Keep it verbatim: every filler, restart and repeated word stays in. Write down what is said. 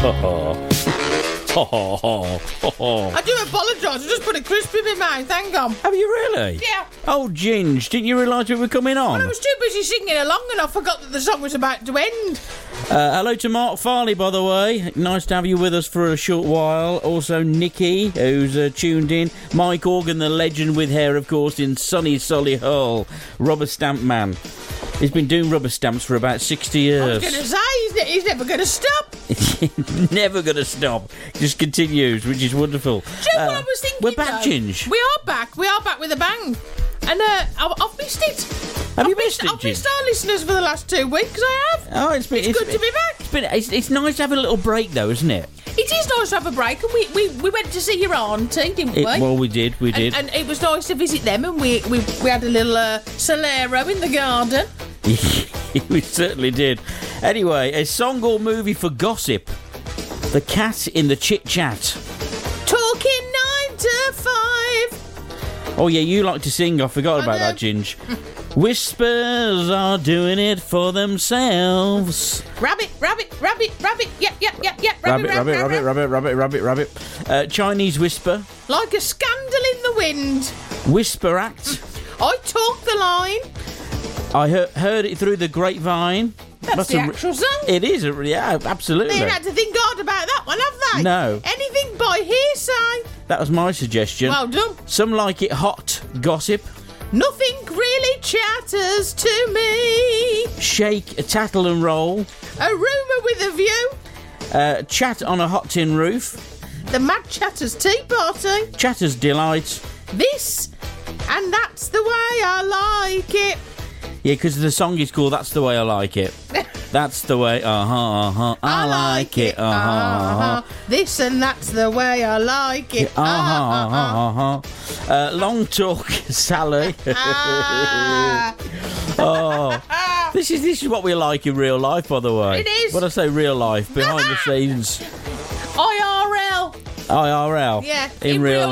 I do apologise. I just put a crisp in my mouth. Hang on. Have you really? Yeah. Oh, Ginge, didn't you realise we were coming on? Well, I was too busy singing along and I forgot that the song was about to end. Uh, hello to Mark Farley, by the way. Nice to have you with us for a short while. Also, Nikki, who's uh, tuned in. Mike Organ, the legend with hair, of course, in sunny Solihull. Rubber Stamp Man. He's been doing rubber stamps for about sixty years. I was going to say, he's, ne- he's never going to stop. Never going to stop. Just continues, which is wonderful. Do you know Uh, what I was thinking, We're back, though? Ginge. We are back. We are back with a bang. And uh, I've, I've missed it. Have I've you missed it, I've Ginge? missed our listeners for the last two weeks. I have. Oh, it's been... It's good to be back. It's, been, it's, it's nice to have a little break, though, isn't it? It is nice to have a break, and we, we, we went to see your auntie, didn't it we? well, we did, we did. And, and it was nice to visit them, and we we, we had a little uh, Solero in the garden. We certainly did. Anyway, a song or movie for gossip. The Cat in the Chit Chat. Talking nine to five. Oh, yeah, you like to sing. I forgot I about know. that, Ginge. Whispers are doing it for themselves. Rabbit, rabbit, rabbit, rabbit. Yep, yep, yep, yep. Rabbit, rabbit, rabbit, rabbit, rabbit, rabbit, rabbit. Uh, Chinese Whisper. Like a scandal in the wind. Whisper Act. I talk the line. I heard, heard it through the grapevine. That's the a- actual song. It is, a, yeah, absolutely. They haven't had to think hard about that one, have they? No. Anything by hearsay. That was my suggestion. Well done. Some like it hot. Gossip. Nothing really chatters to me. Shake, tattle and roll. A rumour with a view. Uh, chat on a hot tin roof. The Mad Chatters Tea Party. Chatter's Delight. This, and that's the way I like it. Yeah, because the song is called That's the Way I Like It. That's the way, uh-huh, uh-huh, I, like it, uh-huh, uh-huh. This and that's the way I like it. Uh-huh, Uh-huh. uh-huh, uh-huh. Uh, long talk, Sally. Ah. Oh, this is this is what we like in real life, by the way. It is. When I say real life, behind the scenes, I R L. I R L. Yeah, in, in real real